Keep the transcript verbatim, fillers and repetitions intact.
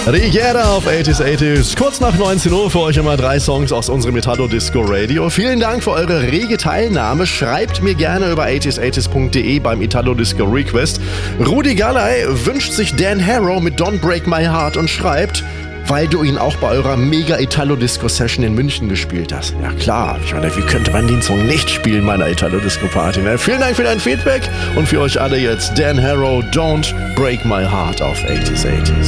Rigera auf achtziger achtziger. Kurz nach neunzehn Uhr für euch immer drei Songs aus unserem Italo Disco Radio. Vielen Dank für eure rege Teilnahme. Schreibt mir gerne über achtziger achtziger punkt de beim Italo Disco Request. Rudi Galley wünscht sich Dan Harrow mit Don't Break My Heart und schreibt, weil du ihn auch bei eurer mega Italo Disco Session in München gespielt hast. Ja klar, ich meine, wie könnte man den Song nicht spielen, meiner Italo Disco Party? Ne? Vielen Dank für dein Feedback und für euch alle jetzt Dan Harrow, Don't Break My Heart auf achtziger achtziger.